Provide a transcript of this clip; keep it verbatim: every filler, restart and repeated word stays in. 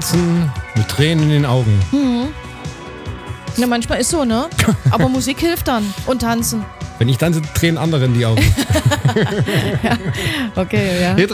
sitzen mit Tränen in den Augen. Hm. Ja, manchmal ist so, ne? Aber Musik hilft dann. Und tanzen. Wenn ich tanze, tränen andere in die Augen. Ja. Okay, ja.